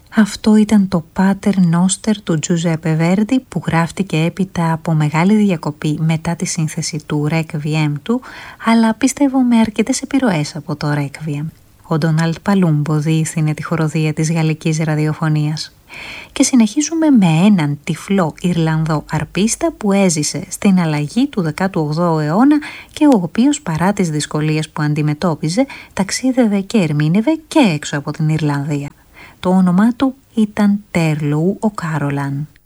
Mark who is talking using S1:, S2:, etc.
S1: Αυτό ήταν το Pater Noster του Giuseppe Verdi, που γράφτηκε έπειτα από μεγάλη διακοπή μετά τη σύνθεση του Requiem του, αλλά πιστεύω με αρκετές επιρροές από το Requiem. Ο Ντόναλντ Παλούμπο διεύθυνε τη χοροδία της γαλλικής ραδιοφωνίας. Και συνεχίζουμε με έναν τυφλό Ιρλανδό αρπίστα που έζησε στην αλλαγή του 18ου αιώνα και ο οποίος, παρά τις δυσκολίες που αντιμετώπιζε, ταξίδευε και ερμήνευε και έξω από την Ιρλανδία. Το όνομά του ήταν Τέρλου ο Κάρολαν.